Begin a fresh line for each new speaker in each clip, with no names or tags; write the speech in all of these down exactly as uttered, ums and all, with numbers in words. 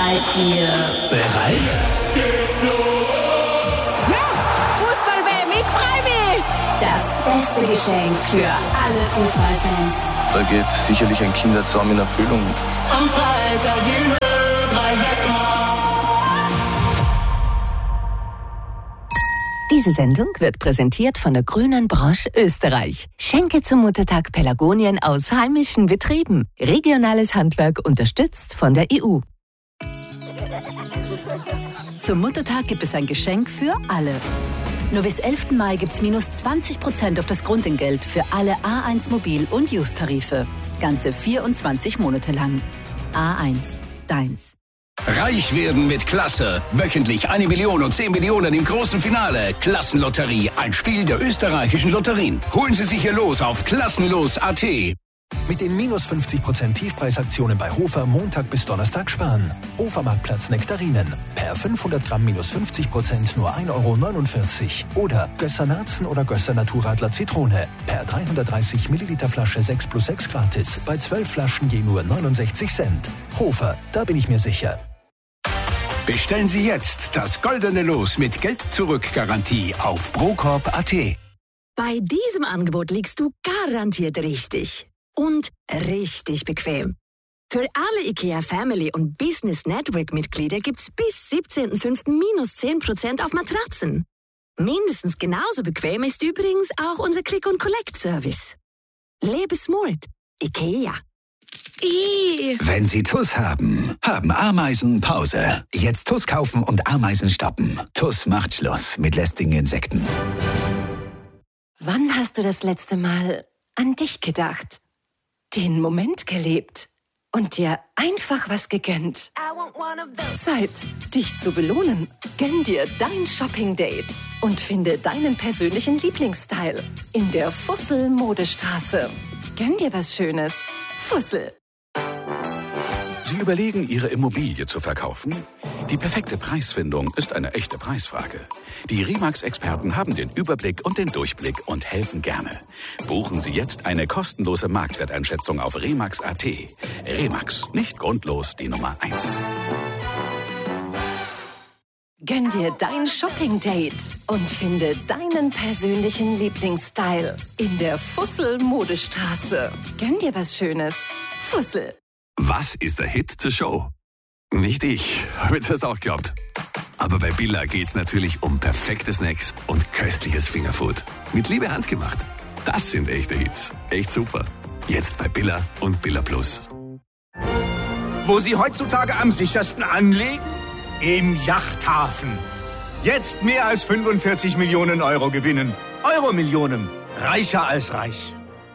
Seid ihr
bereit?
Ja! Fußball-W M, ich freu mich! Das beste Geschenk für alle Fußballfans.
Da geht sicherlich ein Kindertraum in Erfüllung.
Am Freitag gehen wir drei Wecker.
Diese Sendung wird präsentiert von der Grünen Branche Österreich. Schenke zum Muttertag Pelargonien aus heimischen Betrieben. Regionales Handwerk unterstützt von der E U.
Zum Muttertag gibt es ein Geschenk für alle. Nur bis elften Mai gibt's minus zwanzig Prozent auf das Grundentgelt für alle A eins Mobil- und Use-Tarife. Ganze vierundzwanzig Monate lang. A eins, deins.
Reich werden mit Klasse. Wöchentlich eine Million und zehn Millionen im großen Finale. Klassenlotterie, ein Spiel der österreichischen Lotterien. Holen Sie sich hier los auf klassenlos punkt a t.
Mit den minus fünfzig Prozent Tiefpreisaktionen bei Hofer Montag bis Donnerstag sparen. Hofer-Marktplatz Nektarinen. Per fünfhundert Gramm minus fünfzig Prozent nur ein Euro neunundvierzig. Oder Gösser Narzen oder Gösser Naturradler Zitrone. Per dreihundertdreißig Milliliter Flasche sechs plus sechs gratis. Bei zwölf Flaschen je nur neunundsechzig Cent. Hofer, da bin ich mir sicher.
Bestellen Sie jetzt das goldene Los mit Geld-Zurück-Garantie auf procorp punkt a t.
Bei diesem Angebot liegst du garantiert richtig. Und richtig bequem. Für alle IKEA Family und Business Network Mitglieder gibt's bis siebzehnten fünften minus zehn Prozent auf Matratzen. Mindestens genauso bequem ist übrigens auch unser Click-and-Collect-Service. Lebe smart. IKEA.
Ii. Wenn Sie T U S haben, haben Ameisen Pause. Jetzt T U S kaufen und Ameisen stoppen. T U S macht Schluss mit lästigen Insekten.
Wann hast du das letzte Mal an dich gedacht? Den Moment gelebt und dir einfach was gegönnt? Zeit, dich zu belohnen. Gönn dir dein Shopping-Date und finde deinen persönlichen Lieblingsstyle in der Fussel-Modestraße. Gönn dir was Schönes. Fussel.
Sie überlegen, Ihre Immobilie zu verkaufen? Die perfekte Preisfindung ist eine echte Preisfrage. Die Remax-Experten haben den Überblick und den Durchblick und helfen gerne. Buchen Sie jetzt eine kostenlose Marktwerteinschätzung auf remax punkt a t. Remax, nicht grundlos die Nummer eins.
Gönn dir dein Shopping-Date und finde deinen persönlichen Lieblingsstyle in der Fussel-Modestraße. Gönn dir was Schönes. Fussel.
Was ist der Hit zur Show? Nicht ich, habe jetzt erst auch geglaubt. Aber bei Billa geht's natürlich um perfekte Snacks und köstliches Fingerfood. Mit Liebe handgemacht. Das sind echte Hits. Echt super. Jetzt bei Billa und Billa Plus.
Wo Sie heutzutage am sichersten anlegen? Im Yachthafen. Jetzt mehr als fünfundvierzig Millionen Euro gewinnen. Euro-Millionen. Reicher als reich.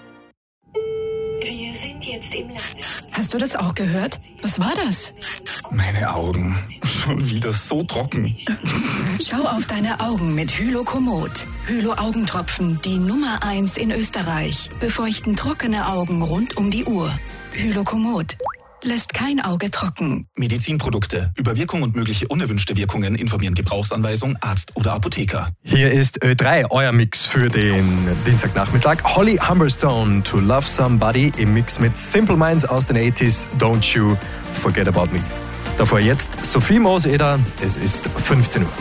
Wir sind jetzt im Lande.
Hast du das auch gehört? Was war das?
Meine Augen. Schon wieder so trocken.
Schau auf deine Augen mit Hylokomod. Hylo-Augentropfen, die Nummer eins in Österreich. Befeuchten trockene Augen rund um die Uhr. Hylokomod. Lässt kein Auge trocken.
Medizinprodukte. Über Wirkung und mögliche unerwünschte Wirkungen informieren Gebrauchsanweisung, Arzt oder Apotheker.
Hier ist Ö drei, euer Mix für den Dienstagnachmittag. Holly Humberstone, To Love Somebody im Mix mit Simple Minds aus den achtziger. Don't You Forget About Me. Davor jetzt Sophie Moos-Eder, es ist fünfzehn Uhr.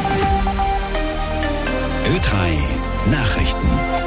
Ö drei Nachrichten.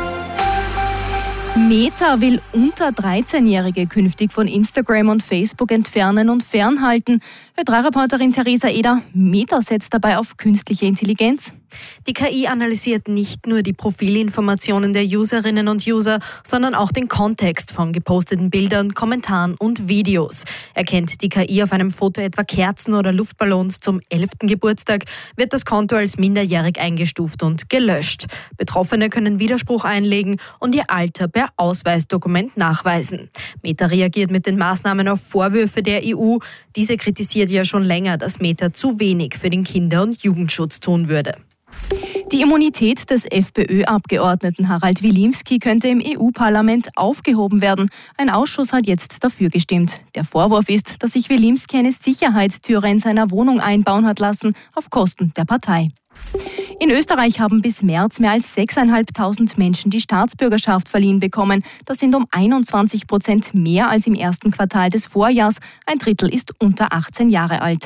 Meta will unter dreizehnjährige künftig von Instagram und Facebook entfernen und fernhalten. Ö drei Reporterin Theresa Eder, Meta setzt dabei auf künstliche Intelligenz.
Die K I analysiert nicht nur die Profilinformationen der Userinnen und User, sondern auch den Kontext von geposteten Bildern, Kommentaren und Videos. Erkennt die K I auf einem Foto etwa Kerzen oder Luftballons zum elften Geburtstag, wird das Konto als minderjährig eingestuft und gelöscht. Betroffene können Widerspruch einlegen und ihr Alter per Ausweisdokument nachweisen. Meta reagiert mit den Maßnahmen auf Vorwürfe der E U. Diese kritisiert ja schon länger, dass Meta zu wenig für den Kinder- und Jugendschutz tun würde.
Die Immunität des FPÖ-Abgeordneten Harald Wilimski könnte im E U-Parlament aufgehoben werden. Ein Ausschuss hat jetzt dafür gestimmt. Der Vorwurf ist, dass sich Wilimski eine Sicherheitstüre in seiner Wohnung einbauen hat lassen, auf Kosten der Partei. In Österreich haben bis März mehr als sechstausendfünfhundert Menschen die Staatsbürgerschaft verliehen bekommen. Das sind um einundzwanzig Prozent mehr als im ersten Quartal des Vorjahrs. Ein Drittel ist unter achtzehn Jahre alt.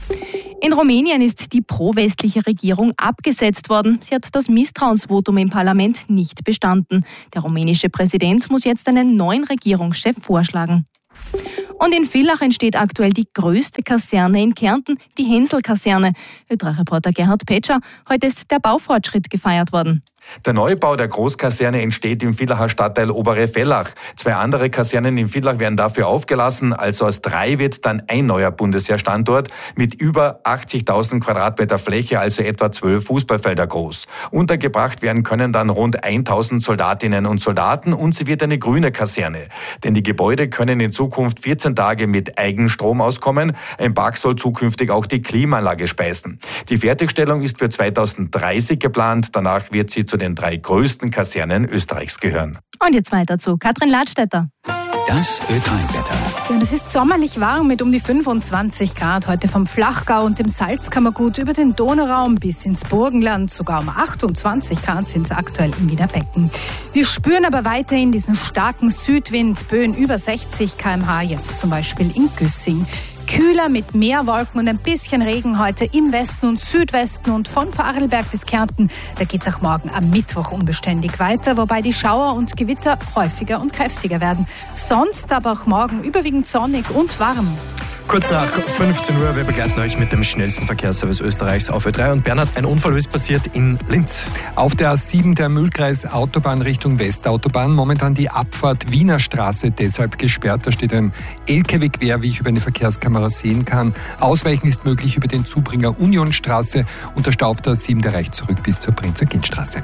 In Rumänien ist die pro-westliche Regierung abgesetzt worden. Sie hat das Misstrauensvotum im Parlament nicht bestanden. Der rumänische Präsident muss jetzt einen neuen Regierungschef vorschlagen. Und in Villach entsteht aktuell die größte Kaserne in Kärnten, die Hensel-Kaserne. Ö drei Reporter Gerhard Petscher, heute ist der Baufortschritt gefeiert worden.
Der Neubau der Großkaserne entsteht im Villacher Stadtteil Obere Vellach. Zwei andere Kasernen in Villach werden dafür aufgelassen. Also aus drei wird dann ein neuer Bundesheerstandort mit über achtzigtausend Quadratmeter Fläche, also etwa zwölf Fußballfelder groß. Untergebracht werden können dann rund tausend Soldatinnen und Soldaten und sie wird eine grüne Kaserne. Denn die Gebäude können in Zukunft vierzehn Tage mit Eigenstrom auskommen. Ein Park soll zukünftig auch die Klimaanlage speisen. Die Fertigstellung ist für zweitausenddreißig geplant. Danach wird sie zu den drei größten Kasernen Österreichs gehören.
Und jetzt weiter zu Katrin Ladstätter.
Das Ö drei Wetter.
Ja, und es ist sommerlich warm mit um die fünfundzwanzig Grad. Heute vom Flachgau und dem Salzkammergut über den Donauraum bis ins Burgenland. Sogar um achtundzwanzig Grad sind es aktuell im Wiener Becken. Wir spüren aber weiterhin diesen starken Südwind. Böen über sechzig Kilometer pro Stunde, jetzt zum Beispiel in Güssing. Kühler mit mehr Wolken und ein bisschen Regen heute im Westen und Südwesten und von Vorarlberg bis Kärnten. Da geht es auch morgen am Mittwoch unbeständig weiter, wobei die Schauer und Gewitter häufiger und kräftiger werden. Sonst aber auch morgen überwiegend sonnig und warm.
Kurz nach fünfzehn Uhr, wir begleiten euch mit dem schnellsten Verkehrsservice Österreichs auf Ö drei. Und Bernhard, ein Unfall ist passiert in Linz.
Auf der A sieben der Mühlkreis Autobahn Richtung Westautobahn. Momentan die Abfahrt Wiener Straße deshalb gesperrt. Da steht ein L K W quer, wie ich über eine Verkehrskamera sehen kann. Ausweichen ist möglich über den Zubringer Unionstraße. Und der Stau auf der A sieben, der reicht zurück bis zur Prinz-Eugen-Straße.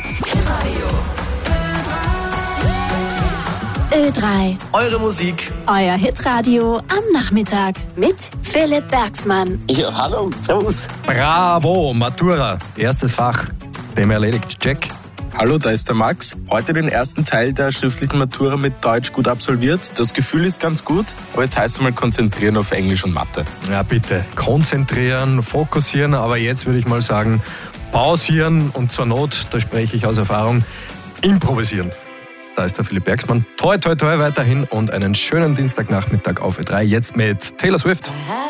Ö drei.
Eure Musik.
Euer Hitradio am Nachmittag mit Philipp Bergsmann.
Ja, hallo, servus.
Bravo, Matura. Erstes Fach. Thema erledigt. Check.
Hallo, da ist der Max. Heute den ersten Teil der schriftlichen Matura mit Deutsch gut absolviert. Das Gefühl ist ganz gut, aber jetzt heißt es mal konzentrieren auf Englisch und Mathe.
Ja, bitte. Konzentrieren, fokussieren, aber jetzt würde ich mal sagen, pausieren und zur Not, da spreche ich aus Erfahrung, improvisieren. Da ist der Philipp Bergsmann. Toi, toi, toi weiterhin und einen schönen Dienstagnachmittag auf Ö drei. Jetzt mit Taylor Swift.
Aha.